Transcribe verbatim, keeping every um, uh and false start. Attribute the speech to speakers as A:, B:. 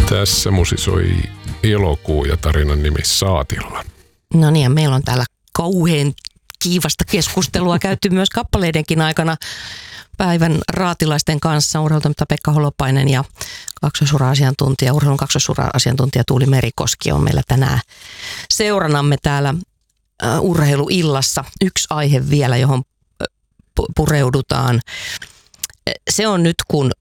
A: Tässä musisoi Elokuu ja tarinan nimi Saatilla.
B: No niin, ja meillä on täällä kauhean kiivasta keskustelua käyty myös kappaleidenkin aikana päivän raatilaisten kanssa. Urheilutoimittaja Pekka Holopainen ja kaksosura-asiantuntija, urheilun kaksosura-asiantuntija Tuuli Merikoski on meillä tänään seuranamme täällä uh, urheiluillassa. Yksi aihe vielä, johon pureudutaan. Se on nyt, kun